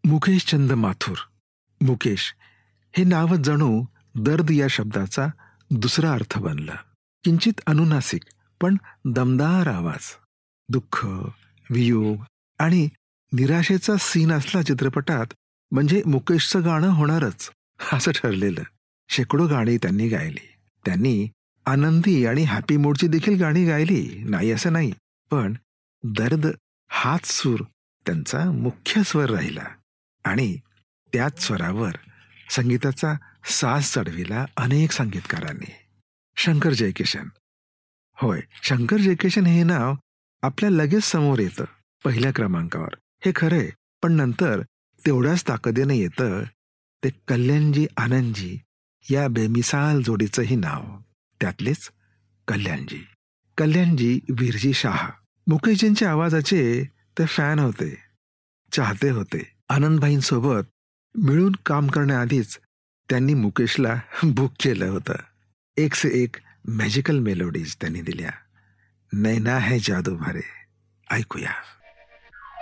मुकेश चंद माथुर. मुकेश हे नावच जणू दर्द या शब्दाचा दुसरा अर्थ बनलं. किंचित अनुनासिक पण दमदार आवाज. दुःख, वियोग आणि निराशेचा सीन असला चित्रपटात म्हणजे मुकेशचं गाणं होणारच असं ठरलेलं. शेकडो गाणी त्यांनी गायली. त्यांनी आनंदी आणि हॅपी मूडची देखील गाणी गायली, नाही असं नाही. पण दर्द हाच सूर त्यांचा मुख्य स्वर राहिला आणि त्याच स्वरावर संगीताचा साज चढविला अनेक संगीतकारांनी. शंकर जयकिशन. होय, शंकर जयकिशन हे नाव आपल्या लगेच समोर येतं पहिल्या क्रमांकावर, हे खरंय. पण नंतर तेवढ्याच ताकदीने येतं ते कल्याणजी आनंदजी या बेमिसाल जोडीचंही नाव. त्यातलेच कल्याणजी. कल्याणजी वीरजी शाह. मुकेशजींच्या आवाजाचे ते फॅन होते, चाहते होते. आनंदभाईंसोबत मिळून काम करण्याआधीच त्यांनी मुकेशला बुक केलं होतं. एक से एक मॅजिकल मेलोडीज त्यांनी दिल्या. नैना है जादू भरे. ऐकूया.